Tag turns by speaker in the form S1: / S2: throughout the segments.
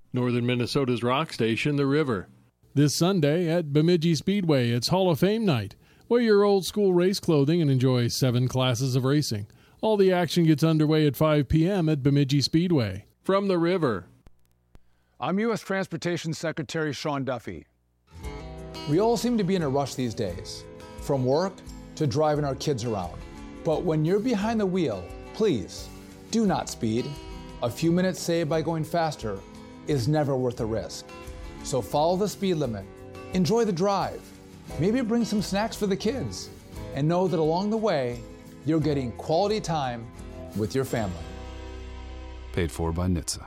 S1: Northern Minnesota's rock station, The River. This Sunday at Bemidji Speedway, it's Hall of Fame night. Wear your old school race clothing and enjoy 7 classes of racing. All the action gets underway at 5 p.m. at Bemidji Speedway. From The River.
S2: I'm U.S. Transportation Secretary Sean Duffy. We all seem to be in a rush these days, from work to driving our kids around. But when you're behind the wheel, please do not speed. A few minutes saved by going faster is never worth the risk. So follow the speed limit, enjoy the drive, maybe bring some snacks for the kids, and know that along the way, you're getting quality time with your family.
S3: Paid for by NHTSA.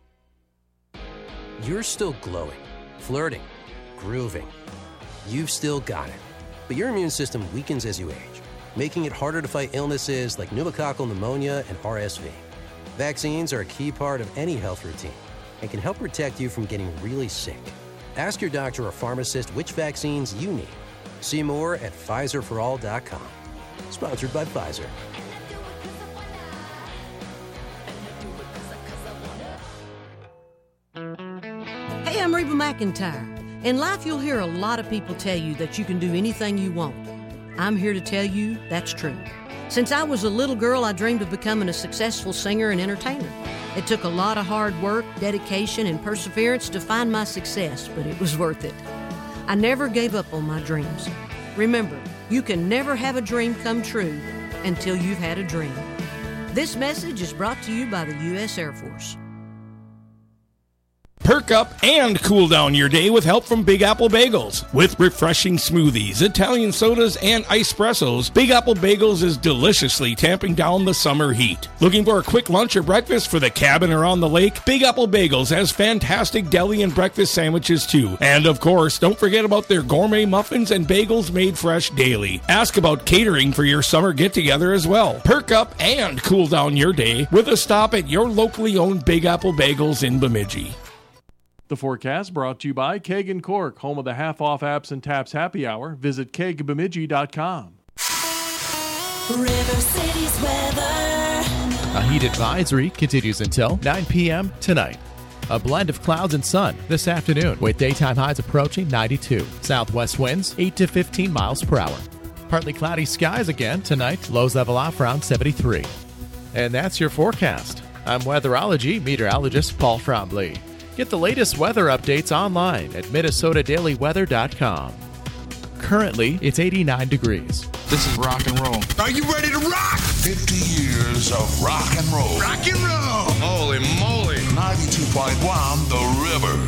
S4: You're still glowing, flirting, grooving. You've still got it. But your immune system weakens as you age, making it harder to fight illnesses like pneumococcal pneumonia and RSV. Vaccines are a key part of any health routine and can help protect you from getting really sick. Ask your doctor or pharmacist which vaccines you need. See more at PfizerForAll.com. Sponsored by Pfizer.
S5: Hey, I'm Reba McEntire. In life, you'll hear a lot of people tell you that you can do anything you want. I'm here to tell you that's true. Since I was a little girl, I dreamed of becoming a successful singer and entertainer. It took a lot of hard work, dedication, and perseverance to find my success, but it was worth it. I never gave up on my dreams. Remember, you can never have a dream come true until you've had a dream. This message is brought to you by the U.S. Air Force.
S6: Perk up and cool down your day with help from Big Apple Bagels. With refreshing smoothies, Italian sodas, and espressos, Big Apple Bagels is deliciously tamping down the summer heat. Looking for a quick lunch or breakfast for the cabin or on the lake? Big Apple Bagels has fantastic deli and breakfast sandwiches too. And of course, don't forget about their gourmet muffins and bagels made fresh daily. Ask about catering for your summer get-together as well. Perk up and cool down your day with a stop at your locally owned Big Apple Bagels in Bemidji.
S1: The forecast brought to you by Keg and Cork, home of the half-off Apps and Taps happy hour. Visit kegbemidji.com.
S7: River City's weather.
S8: A heat advisory continues until 9 p.m. tonight. A blend of clouds and sun this afternoon with daytime highs approaching 92. Southwest winds 8 to 15 miles per hour. Partly cloudy skies again tonight. Lows level off around 73. And that's your forecast. I'm weatherology meteorologist Paul Trombley. Get the latest weather updates online at MinnesotaDailyWeather.com. Currently, it's 89 degrees.
S9: This is rock and roll.
S10: Are you ready to rock? 50 years of rock and roll.
S9: Rock and roll! Holy moly!
S10: 92.1 The River.